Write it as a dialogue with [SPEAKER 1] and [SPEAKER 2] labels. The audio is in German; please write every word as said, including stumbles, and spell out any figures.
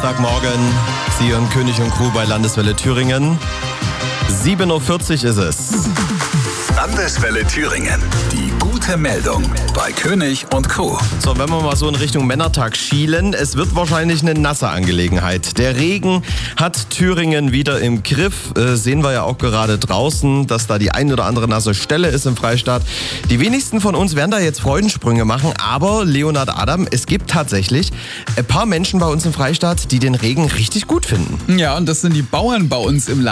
[SPEAKER 1] Dienstagmorgen, Sie hören König und Crew bei Landeswelle Thüringen. sieben Uhr vierzig ist es.
[SPEAKER 2] Landeswelle Thüringen. Die gute Meldung bei König und Crew.
[SPEAKER 1] So, wenn wir mal so in Richtung Männertag schielen, es wird wahrscheinlich eine nasse Angelegenheit. Der Regen hat Thüringen wieder im Griff. Äh, sehen wir ja auch gerade draußen, dass da die ein oder andere nasse Stelle ist im Freistaat. Die wenigsten von uns werden da jetzt Freudensprünge machen, aber Leonard Adam, es gibt tatsächlich ein paar Menschen bei uns im Freistaat, die den Regen richtig gut finden.
[SPEAKER 3] Ja, und das sind die Bauern bei uns im Land.